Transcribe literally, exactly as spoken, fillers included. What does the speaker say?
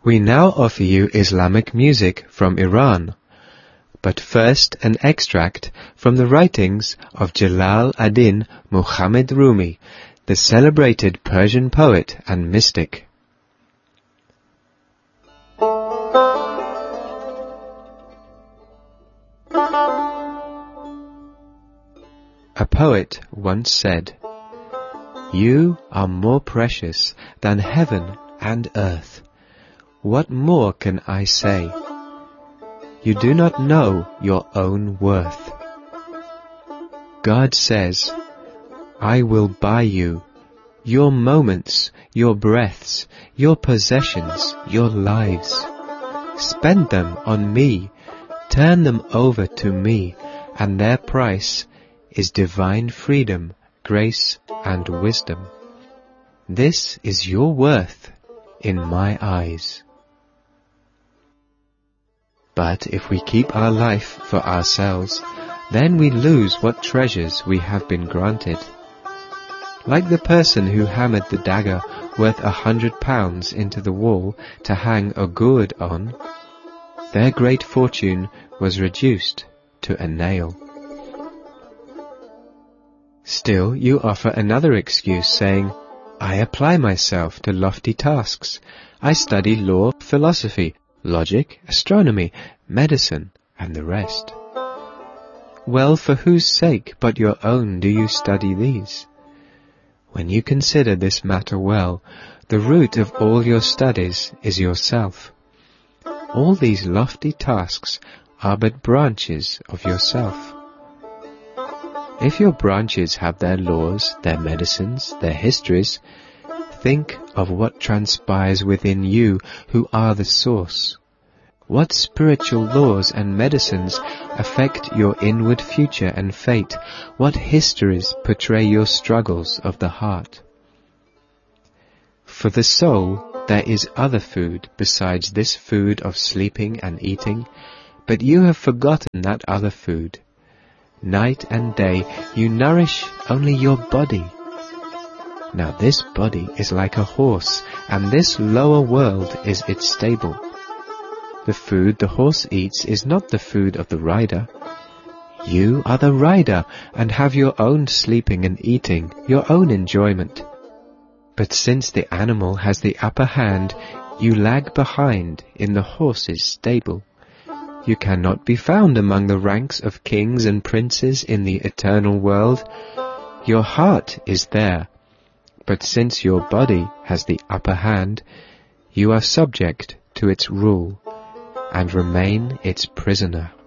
We now offer you Islamic music from Iran, but first an extract from the writings of Jalal ad-Din Muhammad Rumi, the celebrated Persian poet and mystic. A poet once said, "You are more precious than heaven and earth. What more can I say? You do not know your own worth." God says, "I will buy you your moments, your breaths, your possessions, your lives. Spend them on me, turn them over to me, and their price is divine freedom, grace, and wisdom. This is your worth in my eyes." But if we keep our life for ourselves, then we lose what treasures we have been granted. Like the person who hammered the dagger worth a hundred pounds into the wall to hang a gourd on, their great fortune was reduced to a nail. Still, you offer another excuse, saying, "I apply myself to lofty tasks. I study law, philosophy, logic, astronomy, medicine, and the rest." Well, for whose sake but your own do you study these? When you consider this matter well, the root of all your studies is yourself. All these lofty tasks are but branches of yourself. If your branches have their laws, their medicines, their histories, think of what transpires within you who are the source. What spiritual laws and medicines affect your inward future and fate? What histories portray your struggles of the heart? For the soul there is other food besides this food of sleeping and eating, but you have forgotten that other food. Night and day you nourish only your body. Now this body is like a horse, and this lower world is its stable. The food the horse eats is not the food of the rider. You are the rider, and have your own sleeping and eating, your own enjoyment. But since the animal has the upper hand, you lag behind in the horse's stable. You cannot be found among the ranks of kings and princes in the eternal world. Your heart is there, but since your body has the upper hand, you are subject to its rule and remain its prisoner.